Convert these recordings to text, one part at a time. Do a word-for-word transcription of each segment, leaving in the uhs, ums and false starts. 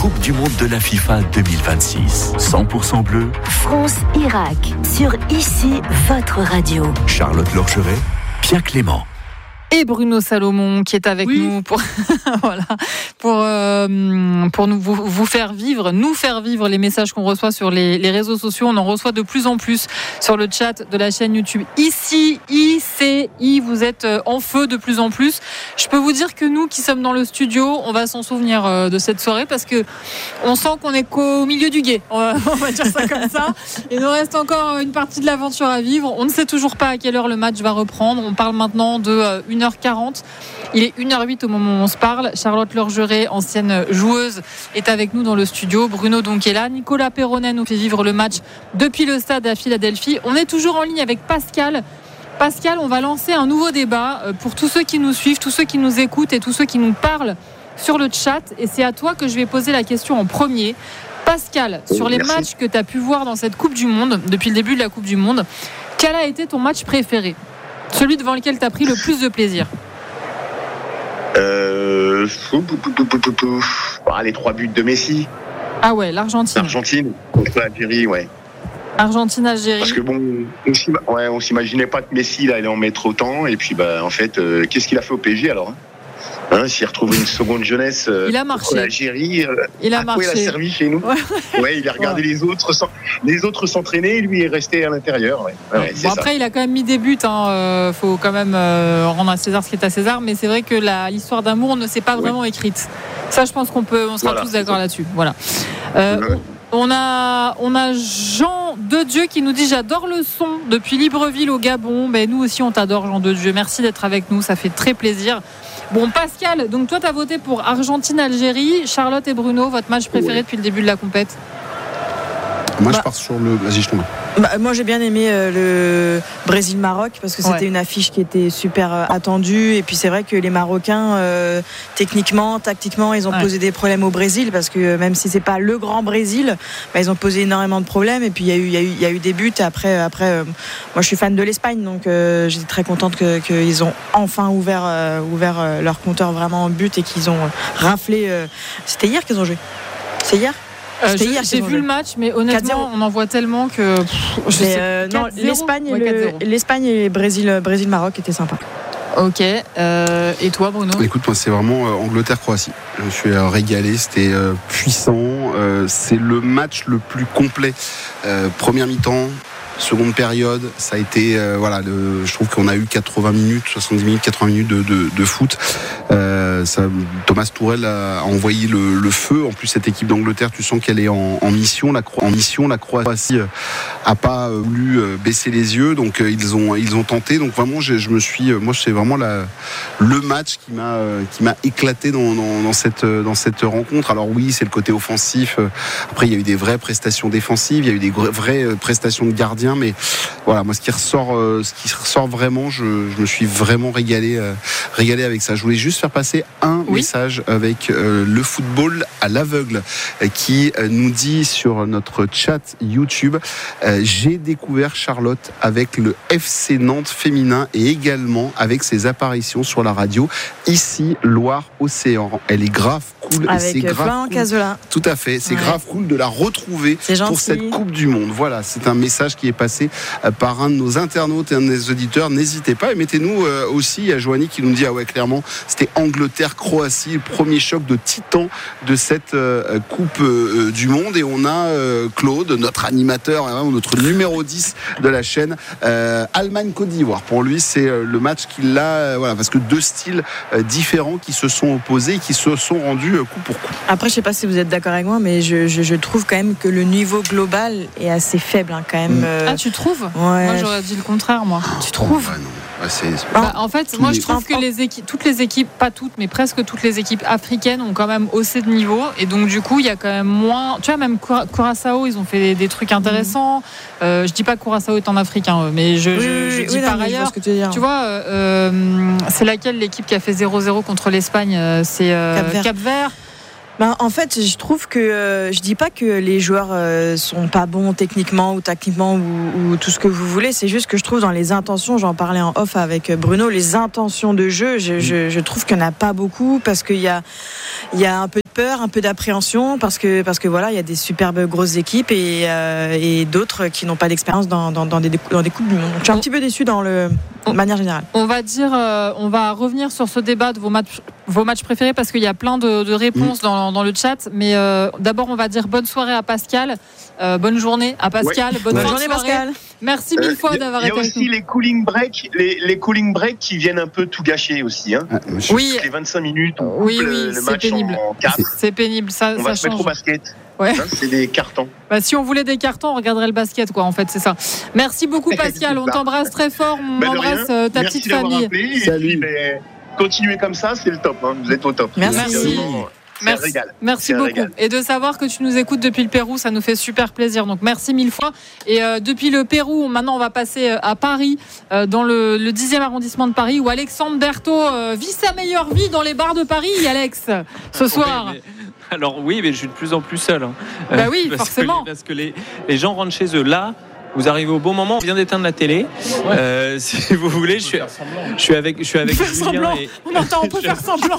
Coupe du Monde de la FIFA deux mille vingt-six. cent pour cent bleu. France-Irak, sur Ici, votre radio. Charlotte Lorgeret, Pierre Clément. Et Bruno Salomon qui est avec oui. nous pour voilà pour euh, pour nous vous, vous faire vivre, nous faire vivre les messages qu'on reçoit sur les, les réseaux sociaux. On en reçoit de plus en plus sur le chat de la chaîne YouTube. Ici, I C I, vous êtes en feu de plus en plus. Je peux vous dire que nous qui sommes dans le studio, on va s'en souvenir de cette soirée parce que on sent qu'on est qu'au milieu du gué. On va, on va dire ça comme ça. Il nous reste encore une partie de l'aventure à vivre. On ne sait toujours pas à quelle heure le match va reprendre. On parle maintenant de une heure quarante. Il est une heure huit au moment où on se parle. Charlotte Lorgeret, ancienne joueuse, est avec nous dans le studio. Bruno donc est là. Nicolas Perronet nous fait vivre le match depuis le stade à Philadelphie. On est toujours en ligne avec Pascal. Pascal, on va lancer un nouveau débat pour tous ceux qui nous suivent, tous ceux qui nous écoutent et tous ceux qui nous parlent sur le chat. Et c'est à toi que je vais poser la question en premier. Pascal, sur les Merci. matchs que tu as pu voir dans cette Coupe du Monde, depuis le début de la Coupe du Monde, quel a été ton match préféré ? Celui devant lequel tu as pris le plus de plaisir. Euh... Ah, les trois buts de Messi. Ah ouais, l'Argentine. L'Argentine contre l'Algérie, ouais. Argentine-Algérie. Parce que bon, on s'im... ouais, on s'imaginait pas que Messi là, allait en mettre autant. Et puis, bah, en fait, euh, qu'est-ce qu'il a fait au P S G alors hein Hein, s'il retrouve une seconde jeunesse euh, il a marché. l'Algérie, euh, il a marché. Il a servi chez nous. Ouais, ouais il a regardé ouais. les autres, les autres s'entraîner, lui est resté à l'intérieur. Ouais. Ouais, ouais, c'est bon, après, ça. il a quand même mis des buts. Il hein. euh, faut quand même euh, rendre à César ce qui est à César. Mais c'est vrai que la, l'histoire d'amour ne s'est pas vraiment ouais. écrite. Ça, je pense qu'on peut, on sera voilà, tous d'accord là-dessus. Voilà. Euh, ouais. On a, on a Jean de Dieu qui nous dit j'adore le son depuis Libreville au Gabon. Ben, nous aussi, on t'adore, Jean de Dieu. Merci d'être avec nous. Ça fait très plaisir. Bon, Pascal, donc toi, tu as voté pour Argentine-Algérie. Charlotte et Bruno, votre match préféré oui. depuis le début de la compète ? Moi, bah, je pars sur le. Vas-y, je tombe. Bah, moi, j'ai bien aimé euh, le Brésil-Maroc parce que c'était ouais. une affiche qui était super euh, attendue. Et puis, c'est vrai que les Marocains, euh, techniquement, tactiquement, ils ont ouais. posé des problèmes au Brésil parce que euh, même si c'est pas le grand Brésil, bah, ils ont posé énormément de problèmes. Et puis, il y a eu, il y a eu, il y a eu des buts. Après, après, euh, moi, je suis fan de l'Espagne, donc euh, j'étais très contente que, qu'ils ont enfin ouvert, euh, ouvert euh, leur compteur vraiment en but et qu'ils ont raflé. Euh, c'était hier qu'ils ont joué. C'est hier. Euh, j'ai j'ai vu le match, mais honnêtement, on en voit tellement que. Pff, je sais, euh, non, l'Espagne, et ouais, le, l'Espagne et le Brésil, Brésil-Maroc étaient sympas. Ok. Euh, et toi, Bruno ? Écoute, moi, c'est vraiment euh, Angleterre-Croatie. Je me suis euh, régalé. C'était euh, puissant. Euh, c'est le match le plus complet. Euh, première mi-temps. Seconde période, ça a été euh, voilà, le, je trouve qu'on a eu quatre-vingts minutes, soixante-dix minutes, quatre-vingts minutes de, de, de foot. Euh, ça, Thomas Tuchel a envoyé le, le feu. En plus, cette équipe d'Angleterre, tu sens qu'elle est en, en mission. La en mission, la Croatie a pas voulu baisser les yeux, donc ils ont ils ont tenté. Donc vraiment, je, je me suis, moi, c'est vraiment la, le match qui m'a qui m'a éclaté dans, dans, dans cette dans cette rencontre. Alors oui, c'est le côté offensif. Après, il y a eu des vraies prestations défensives, il y a eu des vraies prestations de gardiens. Mais voilà, moi ce qui ressort, euh, ce qui ressort vraiment, je, je me suis vraiment régalé, euh, régalé avec ça. Je voulais juste faire passer un oui. message avec euh, le football à l'aveugle euh, qui euh, nous dit sur notre chat YouTube euh, j'ai découvert Charlotte avec le F C Nantes féminin et également avec ses apparitions sur la radio ici Loire-Océan. Elle est grave cool. Avec et c'est grave cool. Cazola. Tout à fait, c'est ouais. grave cool de la retrouver pour cette Coupe du Monde. Voilà, c'est un message qui est passé par un de nos internautes et un de nos auditeurs. N'hésitez pas et mettez-nous aussi, il y a Joanie qui nous dit ah ouais clairement c'était Angleterre-Croatie, le premier choc de titan de cette euh, Coupe euh, du Monde. Et on a euh, Claude, notre animateur, hein, notre numéro dix de la chaîne, euh, Allemagne-Côte d'Ivoire. Pour lui c'est euh, le match qu'il a, euh, voilà, parce que deux styles euh, différents qui se sont opposés et qui se sont rendus euh, coup pour coup. Après je sais pas si vous êtes d'accord avec moi, mais je, je, je trouve quand même que le niveau global est assez faible hein, quand même. Mmh. Euh... Ah tu trouves ? Ouais. Moi j'aurais dit le contraire moi. Tu trouves ? Oh, bah non. Bah, c'est, c'est bah, en fait, moi je trouve que les équipes, toutes les équipes, pas toutes, mais presque toutes les équipes africaines ont quand même haussé de niveau. Et donc du coup, il y a quand même moins. Tu vois, même Curaçao, ils ont fait des, des trucs intéressants. Mmh. Euh, je dis pas que Curaçao est en Afrique, hein, mais je, oui, je, je oui, dis oui, par non, ailleurs. Je vois tu, tu vois, euh, c'est laquelle l'équipe qui a fait zéro zéro contre l'Espagne ? C'est euh, Cap-Vert. Cap-Vert. Ben, en fait, je trouve que euh, je dis pas que les joueurs euh, sont pas bons techniquement ou tactiquement ou, ou tout ce que vous voulez. C'est juste que je trouve dans les intentions, j'en parlais en off avec Bruno, les intentions de jeu, je, je, je trouve qu'il n'y en a pas beaucoup parce qu'il y a, il y a un peu peur, un peu d'appréhension parce que parce que voilà, il y a des superbes grosses équipes et, euh, et d'autres qui n'ont pas d'expérience dans, dans, dans, des, dans des coupes du monde. Donc, je suis un petit peu déçue dans le de manière générale. On va dire, euh, on va revenir sur ce débat de vos matchs, vos matchs préférés parce qu'il y a plein de, de réponses mmh. dans, dans le chat. Mais euh, d'abord, on va dire bonne soirée à Pascal, euh, bonne journée à Pascal, ouais. bonne ouais. journée Pascal. Pascal. Merci mille fois euh, d'avoir été avec nous. Il y a aussi les cooling breaks, les, les cooling breaks qui viennent un peu tout gâcher aussi. Hein. Ah, oui. Les vingt-cinq minutes, on oui, coupe oui, le, le match pénible. en quatre. C'est pénible, ça, on ça va change. se mettre au basket. Ouais. Hein, c'est des cartons. Bah, si on voulait des cartons, on regarderait le basket, quoi. En fait, c'est ça. Merci beaucoup, Pascal. On t'embrasse très fort. On bah, embrasse euh, ta Merci petite famille. Appelé, Salut. Et puis, bah, continuez comme ça, c'est le top. Hein. Vous êtes au top. Merci. Merci. Merci, merci beaucoup. Régal. Et de savoir que tu nous écoutes depuis le Pérou, ça nous fait super plaisir. Donc merci mille fois. Et euh, depuis le Pérou, maintenant on va passer à Paris, euh, dans le, le dixième arrondissement de Paris, où Alexandre Berthaud euh, vit sa meilleure vie dans les bars de Paris, Alex, ce soir. Oui, mais... Alors oui, mais je suis de plus en plus seul. Hein. Bah oui, parce forcément. Que, parce que les, les gens rentrent chez eux là. Vous arrivez au bon moment, on vient d'éteindre la télé. Ouais. Euh, si vous voulez, je suis, je suis avec, je suis avec Julien. Et... On entend, on peut faire semblant.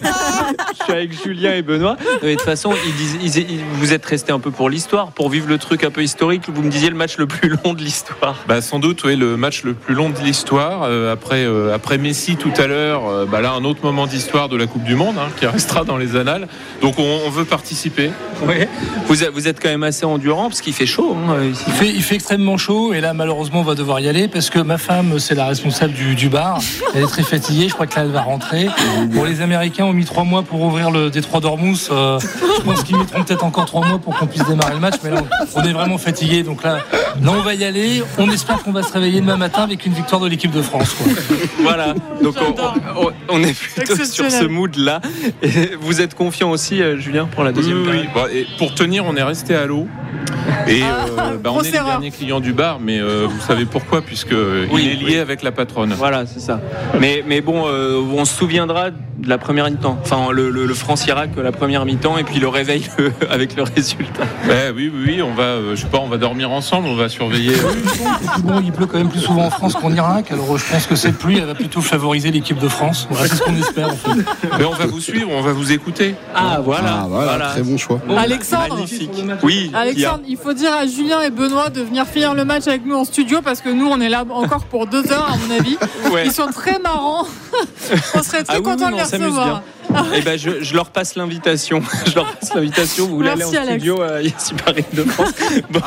Je suis avec Julien et Benoît. De toute façon, ils disent, ils, ils, vous êtes restés un peu pour l'histoire, pour vivre le truc un peu historique. Vous me disiez le match le plus long de l'histoire. Bah sans doute, oui, le match le plus long de l'histoire. Euh, après, euh, après Messi tout à l'heure, euh, bah là un autre moment d'histoire de la Coupe du Monde hein, qui restera dans les annales. Donc on, on veut participer. Oui. Vous, vous êtes quand même assez endurant parce qu'il fait chaud. Hein, il fait, il fait extrêmement chaud et là malheureusement on va devoir y aller parce que ma femme c'est la responsable du, du bar, elle est très fatiguée, je crois que là elle va rentrer. Bon, les Américains ont mis trois mois pour ouvrir le détroit d'Ormuz, euh, je pense qu'ils mettront peut-être encore trois mois pour qu'on puisse démarrer le match, mais là on, on est vraiment fatigué, donc là, là on va y aller, on espère qu'on va se réveiller demain matin avec une victoire de l'équipe de France quoi. Voilà, donc on, on, on est plutôt sur ce mood là. Et vous êtes confiant aussi Julien pour la deuxième oui, période oui. Bon, et pour tenir on est resté à l'eau et euh, bah, on est les derniers clients du bar, mais euh, vous savez pourquoi, puisque oui, il est lié oui. avec la patronne. Voilà, c'est ça. Mais, mais bon, euh, on se souviendra de la première mi-temps. Enfin, le, le, le France-Irak, la première mi-temps, et puis le réveil le, avec le résultat. Ouais, oui, oui, oui, on va, euh, je sais pas, on va dormir ensemble, on va surveiller. Bon, il pleut quand même plus souvent en France qu'en Irak, alors je pense que cette pluie, elle va plutôt favoriser l'équipe de France. Voilà, c'est ce qu'on espère en fait. Mais on va vous suivre, on va vous écouter. Ah, voilà. Ah, voilà, voilà. Très bon choix. Oh, Alexandre, magnifique. Oui. Alexandre, il faut dire à Julien et Benoît de venir finir le match avec nous en studio parce que nous on est là encore pour deux heures à mon avis. Ouais. Ils sont très marrants. On serait très ah, contents oui, oui, de les recevoir. Eh ben je, je leur passe l'invitation. Je leur passe l'invitation. Vous voulez Merci, aller en Alex. Studio à Ici Paris de France. Bon.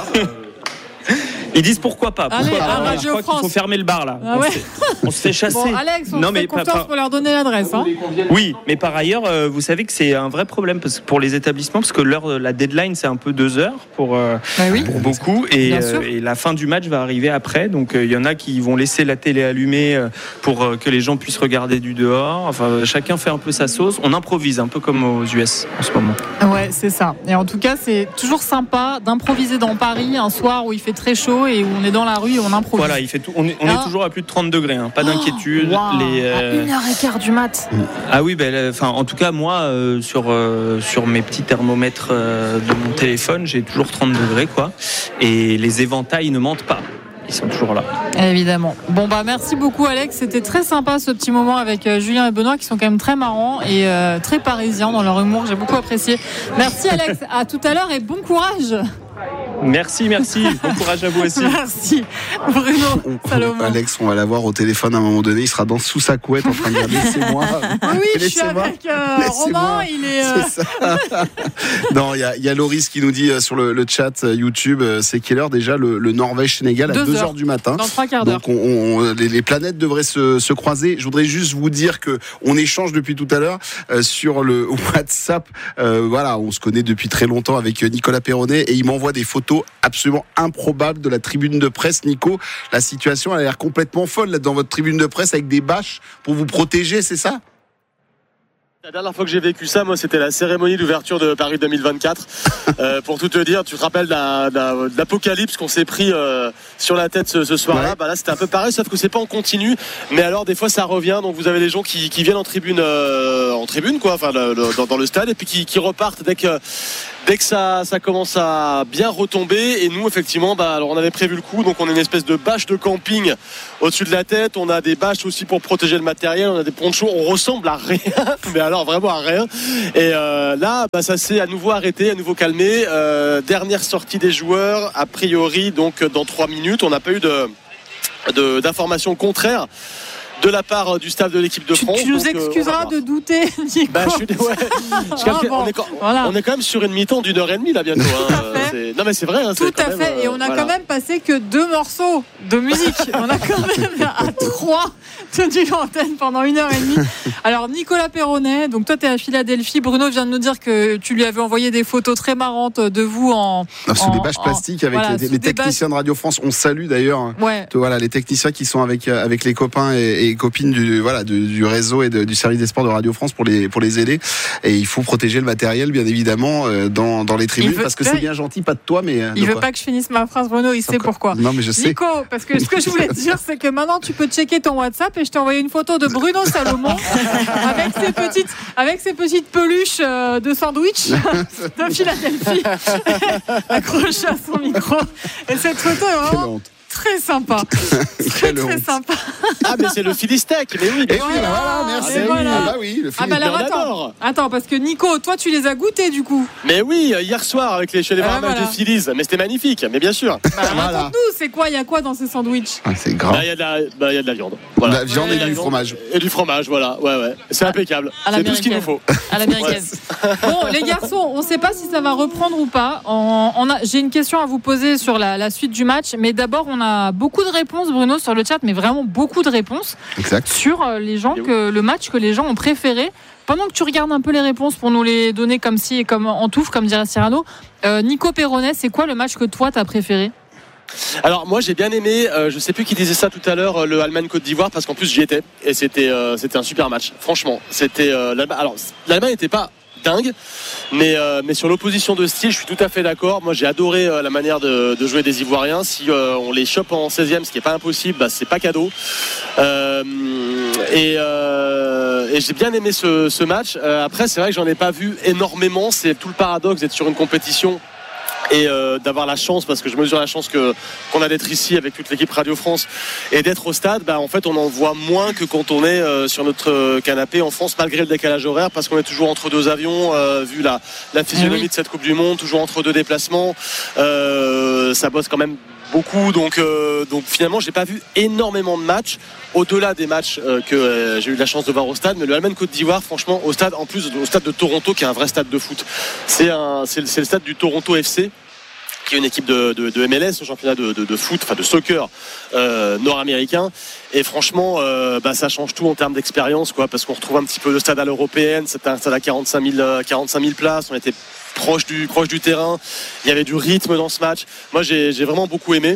Ils disent pourquoi pas. Pourquoi Allez, pas. à Radio je crois France. qu'il faut fermer le bar là. Ah ouais. on, se fait, on se fait chasser. Bon, Alex, on non, se fait confiance par... pour leur donner l'adresse. Hein. Oui, mais par ailleurs, euh, vous savez que c'est un vrai problème parce que pour les établissements parce que l'heure, la deadline c'est un peu deux heures pour, euh, bah oui. pour beaucoup et, euh, et la fin du match va arriver après. Donc il euh, y en a qui vont laisser la télé allumée euh, pour euh, que les gens puissent regarder du dehors. Enfin, euh, chacun fait un peu sa sauce. On improvise un peu comme aux U S en ce moment. Ouais, c'est ça. Et en tout cas, c'est toujours sympa d'improviser dans Paris un soir où il fait très chaud et où on est dans la rue et on improvise. Voilà, il fait tout, on, est, on ah. est toujours à plus de trente degrés, hein, pas d'inquiétude. Oh, wow. Les, euh... À une heure quinze du mat. Ah oui, ben, enfin, en tout cas, moi, euh, sur, euh, sur mes petits thermomètres euh, de mon téléphone, j'ai toujours trente degrés, quoi. Et les éventails ne mentent pas. Ils sont toujours là. Évidemment. Bon, bah, merci beaucoup, Alex. C'était très sympa ce petit moment avec euh, Julien et Benoît qui sont quand même très marrants et euh, très parisiens dans leur humour. J'ai beaucoup apprécié. Merci, Alex. À tout à l'heure et bon courage. Merci, merci. Bon courage à vous aussi. Merci. Bruno Salomon. Alex, on va l'avoir au téléphone à un moment donné. Il sera dans sous sa couette en train de dire laissez-moi. Oui, je suis avec euh, Romain. Il est. Euh... C'est ça. Non, il y, y a Loris qui nous dit euh, sur le, le chat euh, YouTube, euh, c'est quelle heure déjà le, le Norvège-Sénégal à deux heures du matin. Dans trois quarts d'heure. Donc on, on, les, les planètes devraient se, se croiser. Je voudrais juste vous dire que on échange depuis tout à l'heure euh, sur le WhatsApp. Euh, voilà, on se connaît depuis très longtemps avec Nicolas Perronnet et il m'envoie des photos absolument improbable de la tribune de presse. Nico, la situation a l'air complètement folle là, dans votre tribune de presse avec des bâches pour vous protéger, c'est ça ? La dernière fois que j'ai vécu ça, moi, c'était la cérémonie d'ouverture de Paris deux mille vingt-quatre. euh, pour tout te dire, tu te rappelles d'un, d'un, de l'apocalypse qu'on s'est pris euh, sur la tête ce, ce soir-là. Ouais. Bah là, c'était un peu pareil, sauf que c'est pas en continu. Mais alors, des fois, ça revient. Donc, vous avez des gens qui, qui viennent en tribune, euh, en tribune, quoi, enfin, le, le, dans, dans le stade, et puis qui, qui repartent dès que dès que ça, ça commence à bien retomber. Et nous, effectivement, bah, alors on avait prévu le coup, donc on a une espèce de bâche de camping au-dessus de la tête. On a des bâches aussi pour protéger le matériel. On a des ponchos. On ressemble à rien, mais alors vraiment à rien. Et euh, là, bah, ça s'est à nouveau arrêté, à nouveau calmé. Euh, dernière sortie des joueurs, a priori, donc dans trois minutes. On n'a pas eu de, de, d'informations contraires de la part du staff de l'équipe de France. Tu, tu nous donc, excuseras euh, de douter, Nico. Bah, je suis, ouais, je ah, bon, on, est, voilà. on est quand même sur une mi-temps d'une heure et demie là bientôt. Hein. C'est, non mais c'est vrai. Hein, Tout c'est à même, fait. Euh, et on a voilà. quand même passé que deux morceaux de musique. On a quand même à trois tenu l'antenne pendant une heure et demie. Alors Nicolas Perronnet, donc toi tu es à Philadelphie. Bruno vient de nous dire que tu lui avais envoyé des photos très marrantes de vous en non, sous en, des bâches en, plastiques avec voilà, les, les techniciens bâches... de Radio France. On salue d'ailleurs. Ouais. Voilà les techniciens qui sont avec avec les copains et, et copines du voilà du, du réseau et de, du service des sports de Radio France pour les pour les aider. Et il faut protéger le matériel bien évidemment dans dans les tribunes veut, parce que c'est bien gentil, pas de toi, mais il veut quoi. Pas que je finisse ma phrase, Bruno. Il sait Encore. Pourquoi. Non mais je sais. Nico, parce que ce que je voulais te dire, c'est que maintenant tu peux checker ton WhatsApp et je t'ai envoyé une photo de Bruno Salomon avec ses petites avec ses petites peluches de sandwich de Philadelphie accrochées à son micro. Et cette photo est vraiment très sympa. Très très honte. Sympa. Ah mais c'est le Philistec, mais oui. Et oui, voilà, voilà merci. Et voilà. Ah bah oui, le ah bah alors, attends, attends, parce que Nico, toi tu les as goûtés du coup. Mais oui, hier soir avec les chez les ah, voilà. des Phillies, mais c'était magnifique, mais bien sûr. Bah, voilà. Raconte-nous, c'est quoi, il y a quoi dans ces sandwichs? Ah, c'est gras. Il bah, y a de la, bah, y a de la viande. Voilà. De la viande ouais, et du viande. fromage. Et du fromage, voilà. Ouais ouais. C'est impeccable. C'est tout ce qu'il nous faut. À l'américaine. Bon, les garçons, on ne sait pas si ça va reprendre ou pas. On, on a, j'ai une question à vous poser sur la, la suite du match, mais d'abord on a beaucoup de réponses, Bruno, sur le chat, mais vraiment beaucoup de réponses exact. Sur les gens que le match que les gens ont préféré. Pendant que tu regardes un peu les réponses pour nous les donner comme si comme en touffe, comme dirait Cyrano, euh, Nico Perronnet, c'est quoi le match que toi t'as préféré? Alors moi j'ai bien aimé, euh, je sais plus qui disait ça tout à l'heure, le Allemagne-Côte d'Ivoire, parce qu'en plus j'y étais et c'était euh, c'était un super match. Franchement, c'était euh, l'Allemagne. Alors l'Allemagne n'était pas dingue, mais euh, mais sur l'opposition de style, je suis tout à fait d'accord. Moi j'ai adoré euh, la manière de, de jouer des Ivoiriens. Si euh, on les chope en seizième, ce qui est pas impossible, bah, c'est pas cadeau. Euh, et, euh, et j'ai bien aimé ce, ce match. Euh, après c'est vrai que j'en ai pas vu énormément. C'est tout le paradoxe d'être sur une compétition et euh, d'avoir la chance, parce que je mesure la chance que, qu'on a d'être ici avec toute l'équipe Radio France et d'être au stade. Bah, en fait on en voit moins que quand on est euh, sur notre canapé en France, malgré le décalage horaire, parce qu'on est toujours entre deux avions, euh, vu la, la physionomie oui. de cette Coupe du Monde, toujours entre deux déplacements. Euh, ça bosse quand même beaucoup, donc, euh, donc finalement j'ai pas vu énormément de matchs au-delà des matchs euh, que euh, j'ai eu la chance de voir au stade, mais le Allemagne-Côte d'Ivoire, franchement, au stade, en plus au stade de Toronto, qui est un vrai stade de foot, c'est, un, c'est, c'est le stade du Toronto F C, qui est une équipe de, de, de M L S, le championnat de, de, de foot, enfin de soccer euh, nord-américain. Et franchement, euh, bah, ça change tout en termes d'expérience, quoi, parce qu'on retrouve un petit peu le stade à l'européenne. C'était un stade à quarante-cinq mille places. On était proche du, proche du terrain. Il y avait du rythme dans ce match. Moi, j'ai, j'ai vraiment beaucoup aimé.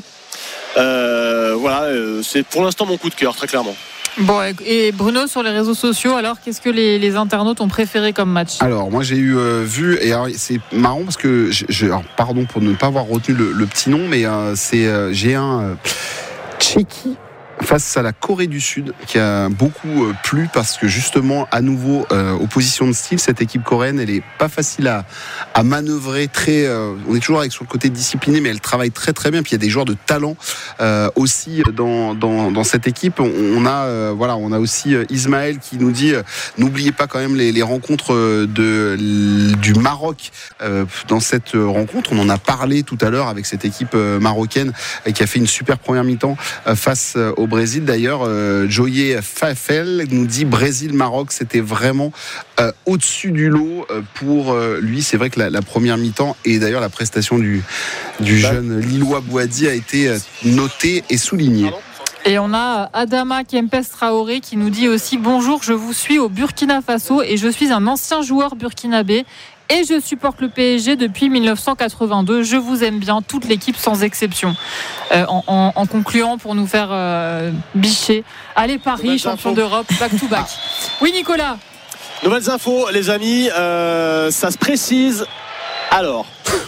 Euh, voilà, c'est pour l'instant mon coup de cœur, très clairement. Bon, et Bruno, sur les réseaux sociaux, alors qu'est-ce que les, les internautes ont préféré comme match? Alors moi j'ai eu euh, vu, et alors, c'est marrant parce que je, je, alors, pardon pour ne pas avoir retenu le, le petit nom, mais euh, c'est euh, j'ai un euh, Tchéquie face à la Corée du Sud qui a beaucoup euh, plu, parce que justement à nouveau euh, opposition de style, cette équipe coréenne elle est pas facile à, à manœuvrer, très euh, on est toujours avec sur le côté discipliné, mais elle travaille très très bien, puis il y a des joueurs de talent euh, aussi dans, dans, dans cette équipe. On, on a euh, voilà on a aussi euh, Ismaël qui nous dit euh, n'oubliez pas quand même les, les rencontres de, du Maroc euh, dans cette rencontre. On en a parlé tout à l'heure avec cette équipe euh, marocaine euh, qui a fait une super première mi-temps euh, face euh, au Brésil. D'ailleurs, euh, Joyer Fafel nous dit Brésil-Maroc, c'était vraiment euh, au-dessus du lot euh, pour euh, lui. C'est vrai que la, la première mi-temps et d'ailleurs la prestation du, du jeune Lillois Bouhaddi a été euh, notée et soulignée. Et on a Adama Kempes Traoré qui nous dit aussi bonjour, je vous suis au Burkina Faso et je suis un ancien joueur burkinabé. Et je supporte le P S G depuis dix-neuf cent quatre-vingt-deux. Je vous aime bien, toute l'équipe sans exception. Euh, en, en, en concluant pour nous faire euh, bicher. Allez Paris, champion d'Europe, back to back. Oui Nicolas. Nouvelles infos les amis, euh, ça se précise. Alors,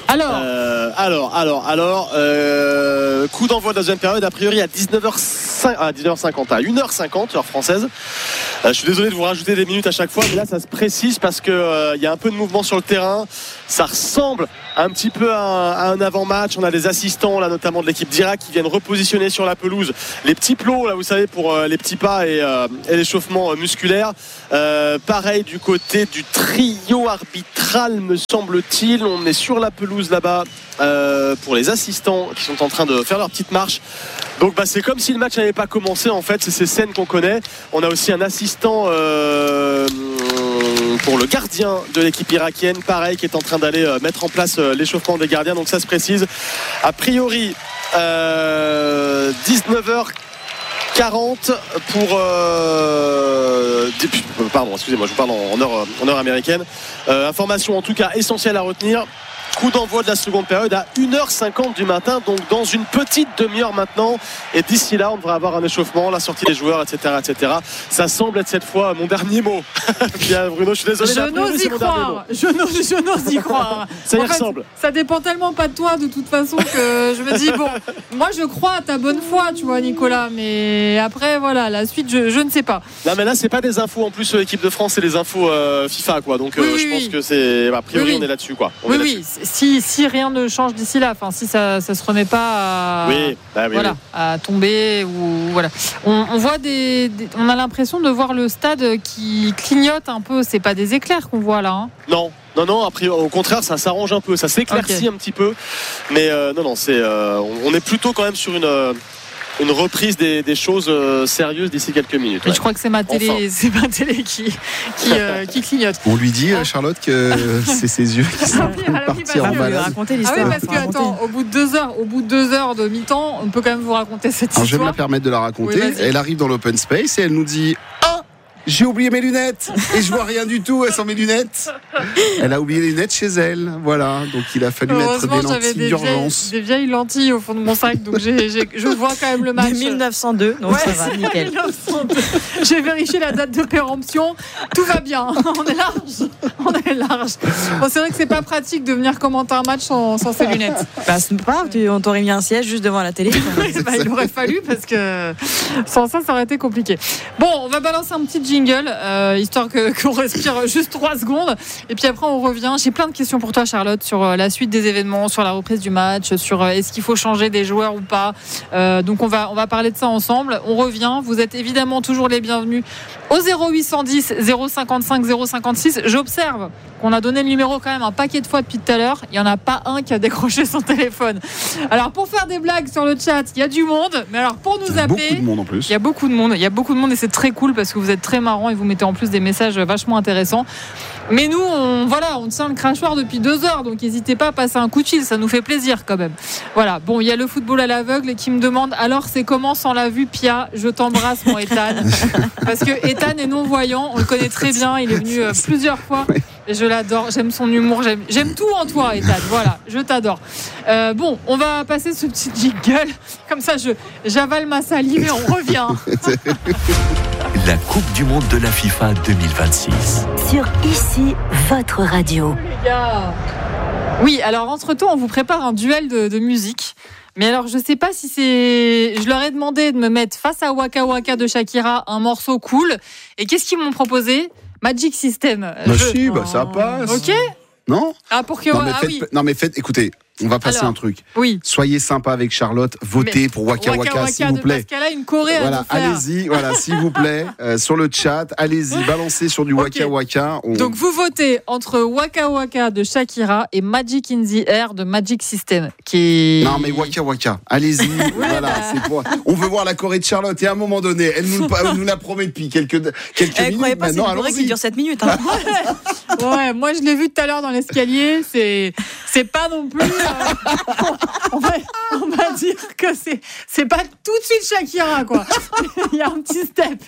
Alors euh, Alors, alors, alors, euh, coup d'envoi de la deuxième période, a priori à dix-neuf heures cinquante, à une heure cinquante, heure française. Euh, je suis désolé de vous rajouter des minutes à chaque fois, mais là ça se précise parce qu'il euh, y a un peu de mouvement sur le terrain. Ça ressemble un petit peu à un, à un avant-match. On a des assistants, là, notamment de l'équipe d'Irak, qui viennent repositionner sur la pelouse les petits plots, là, vous savez, pour euh, les petits pas et, euh, et l'échauffement euh, musculaire. Euh, pareil du côté du trio arbitral, me semble-t-il. On est sur la pelouse là-bas euh, pour les assistants qui sont en train de faire leur petite marche. Donc bah, c'est comme si le match n'avait pas commencé, en fait. C'est ces scènes qu'on connaît. On a aussi un assistant euh, pour le gardien de l'équipe irakienne, pareil, qui est en train d'aller euh, mettre en place euh, l'échauffement des gardiens. Donc ça se précise. A priori, euh, dix-neuf heures quarante pour euh, pardon, excusez-moi, je vous parle en heure, en heure américaine. Euh, information en tout cas essentielle à retenir. Coup d'envoi de la seconde période à une heure cinquante du matin, donc dans une petite demi-heure maintenant. Et d'ici là, on devrait avoir un échauffement, la sortie des joueurs, et cetera, et cetera. Ça semble être cette fois mon dernier mot. Bien, Bruno, je suis désolé. Je n'ose y croire. Je n'ose, je n'ose y croire. Ça y en fait, ressemble. Ça dépend tellement pas de toi, de toute façon, que je me dis bon, moi je crois à ta bonne foi, tu vois, Nicolas. Mais après, voilà, la suite, je, je ne sais pas. Non, mais là, c'est pas des infos en plus euh, équipe de France, c'est les infos euh, FIFA, quoi. Donc, euh, oui, oui, je pense oui. que c'est a priori, oui, oui. on est là-dessus, quoi. On oui, est oui. Si, si rien ne change d'ici là, enfin si ça ça se remet pas à, oui, bah oui, voilà, oui. à tomber ou voilà. On, on voit des, des, on a l'impression de voir le stade qui clignote un peu. C'est pas des éclairs qu'on voit là. Hein. Non. Non, non, après, au contraire, ça s'arrange un peu, ça s'éclaircit okay. un petit peu. Mais euh, non, non, c'est, euh, on est plutôt quand même sur une, euh, une reprise des, des choses euh, sérieuses d'ici quelques minutes. Ouais. Ouais. Je crois que c'est ma télé, enfin. c'est ma télé qui, qui, euh, qui clignote. On lui dit, Charlotte, que c'est ses yeux qui sont en train de partir en balade. Ah oui, parce que, attends, au bout de deux heures, au bout de deux heures de mi-temps, on peut quand même vous raconter cette histoire. Alors, je vais me la permettre de la raconter. Oui, elle arrive dans l'open space et elle nous dit ah, j'ai oublié mes lunettes et je vois rien du tout sans mes lunettes. Elle a oublié les lunettes chez elle, voilà. Donc il a fallu mettre des lentilles des d'urgence. Vieilles, des vieilles lentilles au fond de mon sac, donc j'ai, j'ai, je vois quand même le match. mille neuf cent deux, donc ouais, ça va, nickel. mille neuf cent deux. J'ai vérifié la date de péremption, tout va bien. On est large, on est large. Bon, c'est vrai que c'est pas pratique de venir commenter un match sans, sans ses lunettes. Bah, c'est pas grave, on t'aurait mis un siège juste devant la télé. bah, il aurait fallu parce que sans ça, ça aurait été compliqué. Bon, on va balancer un petit jingle. Euh, histoire que, qu'on respire juste trois secondes et puis après on revient. J'ai plein de questions pour toi, Charlotte, sur la suite des événements, sur la reprise du match, sur est-ce qu'il faut changer des joueurs ou pas. Euh, donc on va, on va parler de ça ensemble. On revient, vous êtes évidemment toujours les bienvenus au zéro huit cent dix zéro cinquante-cinq zéro cinquante-six. J'observe qu'on a donné le numéro quand même un paquet de fois depuis tout à l'heure. Il n'y en a pas un qui a décroché son téléphone. Alors pour faire des blagues sur le chat, il y a du monde, mais alors pour nous appeler, beaucoup de monde en plus. Il y a beaucoup de monde, il y a beaucoup de monde et c'est très cool parce que vous êtes très marrants et vous mettez en plus des messages vachement intéressants. Mais nous, on, voilà, on tient le crachoir depuis deux heures, donc n'hésitez pas à passer un coup de fil, ça nous fait plaisir quand même. Voilà, bon, il y a le football à l'aveugle qui me demande alors c'est comment sans la vue, Pia? Je t'embrasse, mon Ethan. Parce que Ethan est non-voyant, on le connaît très bien, il est venu euh, plusieurs fois. Et je l'adore, j'aime son humour, j'aime, j'aime tout en toi, Ethan. Voilà, je t'adore. Euh, bon, on va passer ce petit jingle. Comme ça, je, j'avale ma salive et on revient. La Coupe du Monde de la FIFA deux mille vingt-six. Sur Ici, votre radio. Les gars. Oui, alors entre-temps, on vous prépare un duel de, de musique. Mais alors, je sais pas si c'est... Je leur ai demandé de me mettre face à Waka Waka de Shakira un morceau cool. Et qu'est-ce qu'ils m'ont proposé? Magic System. Bah je... si, bah ça passe. Ok. Non. Ah pour que. Non mais, ah, faites... oui. non mais faites. Écoutez, on va passer Alors, un truc. Oui. Soyez sympa avec Charlotte. Votez mais pour Waka Waka, Waka, Waka s'il vous plaît. Parce qu'elle a une choré voilà, à nous faire. allez-y, voilà, s'il vous plaît, euh, sur le chat, allez-y, balancez sur du okay. Waka Waka. On... Donc vous votez entre Waka Waka de Shakira et Magic in the Air de Magic System, qui est... Non mais Waka Waka, allez-y. ouais, voilà, bah... c'est pour... On veut voir la choré de Charlotte et à un moment donné, elle nous, elle nous la promet depuis quelques quelques elle minutes. Croyait pas maintenant, c'est une choré qui dure sept minutes. Hein. ouais. ouais, moi je l'ai vu tout à l'heure dans l'escalier. C'est c'est pas non plus. Euh... on, va, on va dire que c'est c'est pas tout de suite Shakira quoi. Il y a un petit step.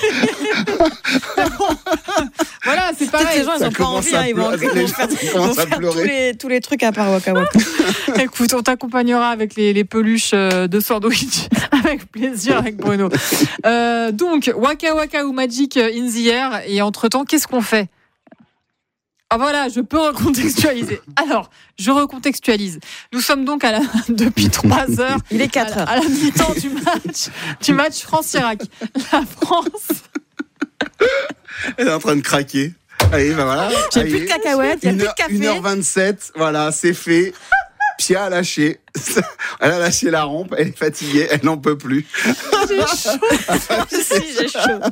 Voilà, c'est pareil. Ces gens ils ont pas envie, hein, ils vont, ils vont faire, ils vont faire tous les tous les trucs à part Waka Waka. Écoute, on t'accompagnera avec les, les peluches de sandwich avec plaisir avec Bruno. Euh, donc Waka Waka ou Magic in the Air et entre temps qu'est-ce qu'on fait? Ah voilà, je peux recontextualiser. Alors, je recontextualise. Nous sommes donc à la, depuis trois heures. Il est quatre heures. À la, à la mi-temps du match, du match France-Irak. La France. Elle est en train de craquer. Allez, ben voilà. J'ai plus de cacahuètes, il n'y a plus de café. une heure vingt-sept, voilà, c'est fait. Pia a lâché. Elle a lâché la rampe, elle est fatiguée, elle n'en peut plus. J'ai chaud. Si, j'ai chaud.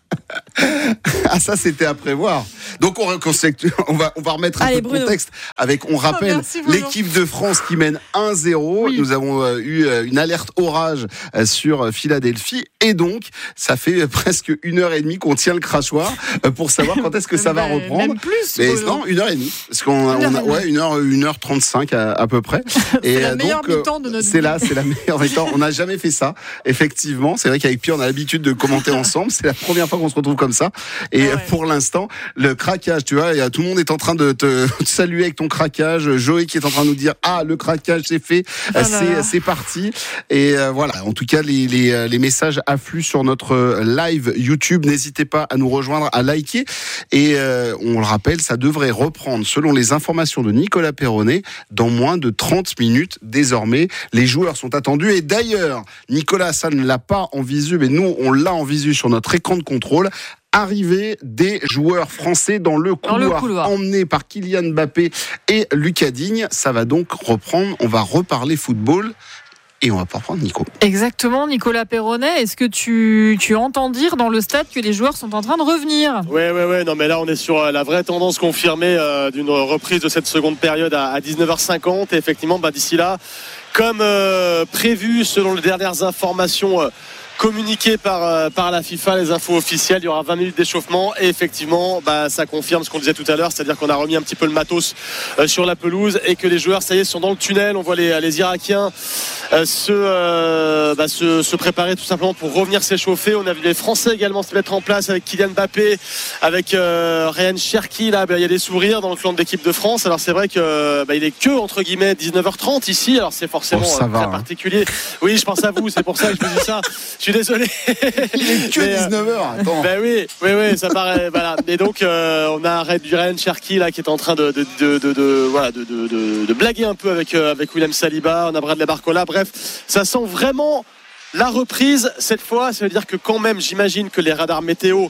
Ah, ça, c'était à prévoir. Donc, on, on, va, on va remettre un Allez, peu de Bruno. contexte avec, on rappelle, oh, merci, l'équipe de France qui mène un zéro. Oui. Nous avons euh, eu euh, une alerte orage euh, sur Philadelphie. Et donc, ça fait euh, presque une heure et demie qu'on tient le crachoir euh, pour savoir quand est-ce que ça va Ben, reprendre. Même plus. Mais Bruno. non, une heure et demie. Parce qu'on a, on a, ouais, une heure, une heure trente-cinq à, à peu près. C'est Et la euh, meilleure donc, euh, mi-temps de notre C'est vie. là, c'est la meilleure mi-temps. On n'a jamais fait ça. Effectivement, c'est vrai qu'avec Pierre, on a l'habitude de commenter ensemble. C'est la première fois qu'on se retrouve comme ça. Et Ouais. pour l'instant, le craquage, tu vois, y a, tout le monde est en train de te, te saluer avec ton craquage. Joey qui est en train de nous dire, ah, le craquage, c'est fait, Ah là c'est, là. c'est parti. Et euh, voilà. En tout cas, les, les, les messages affluent sur notre live YouTube. N'hésitez pas à nous rejoindre, à liker. Et euh, on le rappelle, ça devrait reprendre, selon les informations de Nicolas Perronnet, dans moins de trente minutes désormais. Les joueurs sont attendus. Et d'ailleurs, Nicolas, ça ne l'a pas en visu, mais nous, on l'a en visu sur notre écran de contrôle. Arrivée des joueurs français dans le couloir, Dans le couloir. emmenés par Kylian Mbappé et Lucas Digne. Ça va donc reprendre. On va reparler football. Et on va pas reprendre Nico. Exactement, Nicolas Perronnet. Est-ce que tu, tu entends dire dans le stade que les joueurs sont en train de revenir ? Ouais, ouais, ouais. Non, mais là, on est sur la vraie tendance confirmée euh, d'une reprise de cette seconde période à, à dix-neuf heures cinquante. Et effectivement, bah, d'ici là, comme euh, prévu, selon les dernières informations euh, communiquées par, euh, par la FIFA, les infos officielles, il y aura vingt minutes d'échauffement. Et effectivement, bah, ça confirme ce qu'on disait tout à l'heure, c'est-à-dire qu'on a remis un petit peu le matos euh, sur la pelouse et que les joueurs, ça y est, sont dans le tunnel. On voit les, les Irakiens euh, se, euh, bah, se, se préparer tout simplement pour revenir s'échauffer. On a vu les Français également se mettre en place avec Kylian Mbappé, avec euh, Ryan Cherki. Là, bah, il y a des sourires dans le clan de l'équipe de France. Alors c'est vrai que bah, il est que entre guillemets dix-neuf heures trente ici. Alors c'est forcément Oh, ça euh, va, très hein. particulier. Oui, je pense à vous. C'est pour ça que je vous dis ça. Je suis désolé. Il est que Mais, euh, dix-neuf heures. Attends. Ben oui, oui, oui, ça paraît. Voilà. Et donc, euh, on a Ryan Cherki là qui est en train de, de, de, de, de voilà, de, de, de, de blaguer un peu avec euh, avec William Saliba. On a Bradley Barcola. Bref, ça sent vraiment la reprise cette fois. Ça veut dire que quand même, j'imagine que les radars météo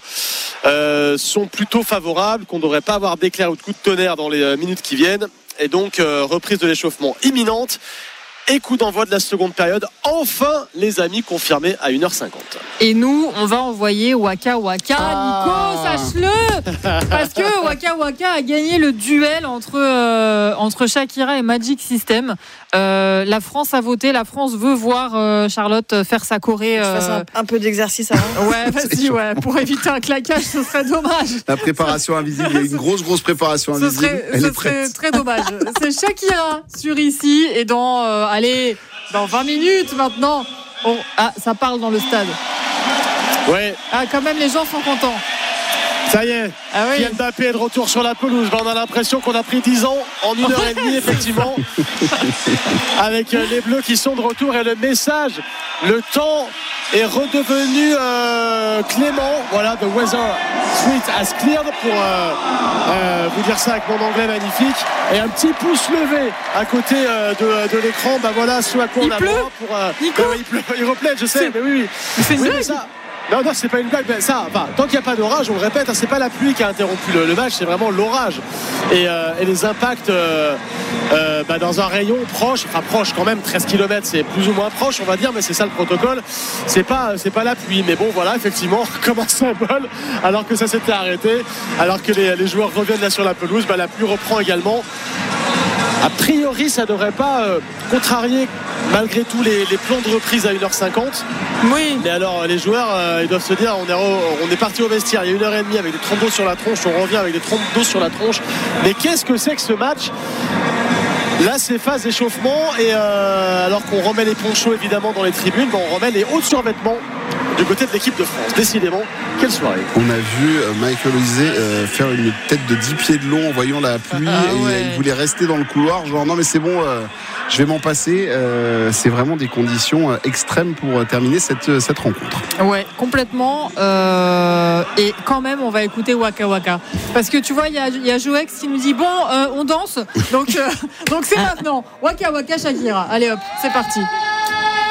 euh, sont plutôt favorables, qu'on ne devrait pas avoir d'éclairs ou de coups de tonnerre dans les minutes qui viennent. Et donc, euh, reprise de l'échauffement imminente. Et coup d'envoi de la seconde période. Enfin, les amis, confirmés à une heure cinquante. Et nous, on va envoyer Waka Waka. Ah. Nico, sache-le. Parce que Waka Waka a gagné le duel entre, euh, entre Shakira et Magic System. Euh, la France a voté. La France veut voir euh, Charlotte faire sa choré. Je fasse un, un peu d'exercice avant. Ouais, vas-y, ouais. Pour éviter un claquage, ce serait dommage. La préparation invisible. Il y a une grosse, grosse préparation Ce invisible. serait, Elle ce est serait prête. très dommage. C'est Shakira sur ici. Et dans, euh, allez, dans vingt minutes maintenant. On... Ah, ça parle dans le stade. Ouais. Ah, quand même, les gens sont contents. Ça y est, Ah oui. Kylian Mbappé est de retour sur la pelouse. Ben, on a l'impression qu'on a pris dix ans en une heure et demie, effectivement. Avec les Bleus qui sont de retour et le message, le temps est redevenu euh, clément. Voilà, the weather sweet has cleared pour euh, euh, vous dire ça avec mon anglais magnifique. Et un petit pouce levé à côté euh, de, de l'écran. Ben voilà ce à quoi Il on a pleut. droit pour. Euh, Nico. ben, il pleut, il replaide, je sais, C'est- mais oui, oui. Mais c'est une Oui, blague. mais ça- Non, non, c'est pas une blague. Mais ça, enfin, tant qu'il n'y a pas d'orage, on le répète, hein, c'est pas la pluie qui a interrompu le, le match, c'est vraiment l'orage. Et, euh, et les impacts euh, euh, bah, dans un rayon proche, enfin proche quand même, treize kilomètres, c'est plus ou moins proche, on va dire, mais c'est ça le protocole. C'est pas, c'est pas la pluie. Mais bon, voilà, effectivement, comme un symbole, alors que ça s'était arrêté, alors que les, les joueurs reviennent là sur la pelouse, bah, la pluie reprend également. A priori, ça ne devrait pas euh, contrarier malgré tout les, les plans de reprise à une heure cinquante. Oui. Mais alors, les joueurs, euh, ils doivent se dire, on est, re- on est parti au vestiaire il y a une heure et demie avec des trompes d'eau sur la tronche, on revient avec des trompes d'eau sur la tronche. Mais qu'est-ce que c'est que ce match ? Là, c'est phase d'échauffement et euh, alors qu'on remet les ponchos évidemment dans les tribunes, ben, on remet les hauts survêtements du côté de l'équipe de France. Décidément, quelle soirée. On a vu Michael Olise euh, faire une tête de dix pieds de long en voyant la pluie ah, ouais. et il voulait rester dans le couloir, genre non mais c'est bon, euh, je vais m'en passer. Euh, c'est vraiment des conditions euh, extrêmes pour terminer cette, cette rencontre. Ouais, complètement. Euh, et quand même, on va écouter Waka Waka. Parce que tu vois, il y a, y a Joex qui nous dit bon, euh, on danse. Donc, euh, donc c'est maintenant. Waka Waka Shakira. Allez hop, c'est parti.